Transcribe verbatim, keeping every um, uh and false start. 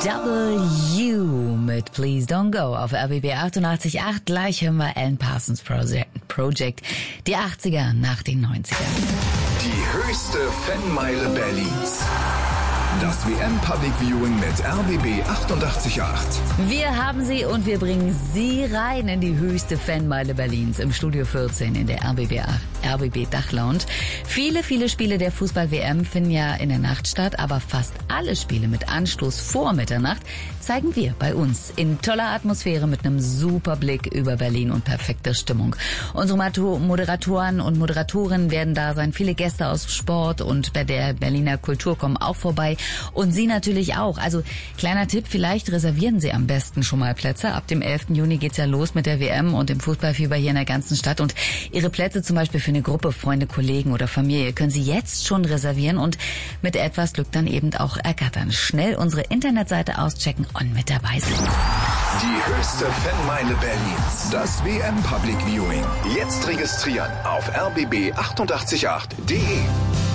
W mit Please Don't Go auf R B B achtundachtzig Komma acht. Gleich hören wir Alan Parsons Project, die achtziger nach den neunzigern. Die höchste Fanmeile Berlins. Das W M Public Viewing mit R B B achtundachtzig Komma acht. Wir haben sie und wir bringen sie rein in die höchste Fanmeile Berlins im Studio vierzehn in der R B B, R B B Dachlounge. Viele, viele Spiele der Fußball-W M finden ja in der Nacht statt, aber fast alle Spiele mit Anstoß vor Mitternacht zeigen wir bei uns in toller Atmosphäre mit einem super Blick über Berlin und perfekter Stimmung. Unsere Moderatoren und Moderatorinnen werden da sein, viele Gäste aus Sport und bei der Berliner Kultur kommen auch vorbei. Und Sie natürlich auch. Also kleiner Tipp, vielleicht reservieren Sie am besten schon mal Plätze. Ab dem elften Juni geht's ja los mit der W M und dem Fußballfieber hier in der ganzen Stadt. Und Ihre Plätze zum Beispiel für eine Gruppe, Freunde, Kollegen oder Familie können Sie jetzt schon reservieren und mit etwas Glück dann eben auch ergattern. Schnell unsere Internetseite auschecken und mit dabei sein. Die höchste Fanmeile Berlins. Das W M Public Viewing. Jetzt registrieren auf r b b achtundachtzig Komma acht punkt d e.